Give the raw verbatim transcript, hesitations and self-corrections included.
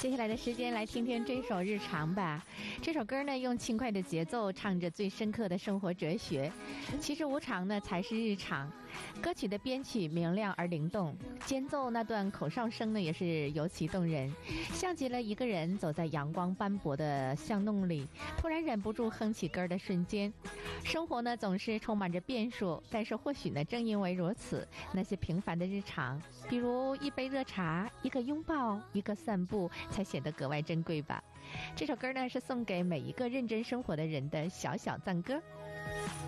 接下来的时间来听听这首《日常》吧。这首歌呢，用轻快的节奏唱着最深刻的生活哲学。其实无常呢，才是日常。歌曲的编曲明亮而灵动，间奏那段口哨声呢，也是尤其动人，像极了一个人走在阳光斑驳的巷弄里，突然忍不住哼起歌的瞬间。生活呢总是充满着变数，但是或许呢正因为如此，那些平凡的日常，比如一杯热茶，一个拥抱，一个散步，才显得格外珍贵吧。这首歌呢是送给每一个认真生活的人的小小赞歌。